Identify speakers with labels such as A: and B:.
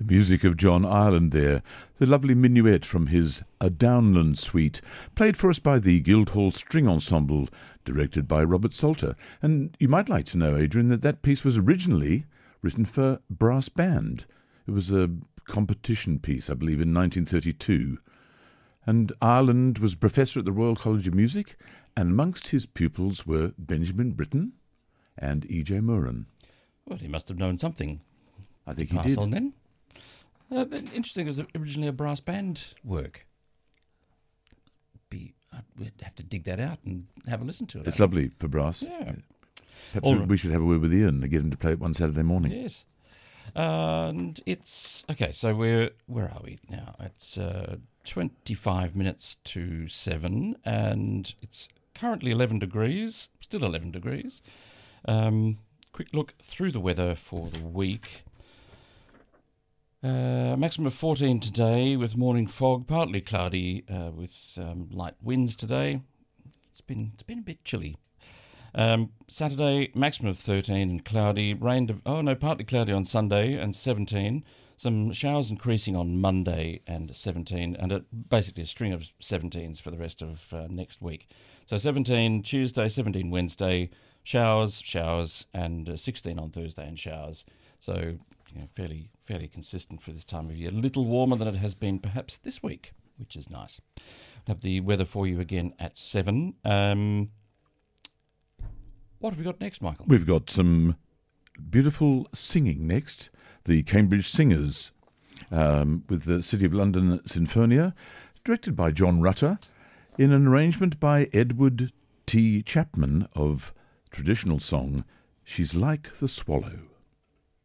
A: Music of John Ireland there, the lovely minuet from his A Downland Suite, played for us by the Guildhall String Ensemble, directed by Robert Salter. And you might like to know, Adrian, that piece was originally written for brass band. It was a competition piece, I believe, in 1932. And Ireland was professor at the Royal College of Music, and amongst his pupils were Benjamin Britten and E.J. Moran.
B: Well, he must have known something.
A: I think he did.
B: On then. Interesting, it was originally a brass band work. We'd have to dig that out and have a listen to it.
A: It's lovely for brass.
B: Yeah.
A: Perhaps we should have a word with Ian and get him to play it one Saturday morning.
B: Yes. And it's... Okay, so where are we now? It's 25 minutes to 7, and it's currently 11 degrees, still 11 degrees. Quick look through the weather for the week. Maximum of 14 today with morning fog, partly cloudy with light winds today. It's been a bit chilly. Saturday, maximum of 13 and cloudy. Partly cloudy on Sunday and 17. Some showers increasing on Monday and 17, and basically a string of 17s for the rest of next week. So 17 Tuesday, 17 Wednesday, showers, and 16 on Thursday and showers. So fairly consistent for this time of year. A little warmer than it has been perhaps this week, which is nice. We'll have the weather for you again at 7. What have we got next, Michael?
A: We've got some beautiful singing next. The Cambridge Singers with the City of London Sinfonia, directed by John Rutter, in an arrangement by Edward T. Chapman of traditional song She's Like the Swallow.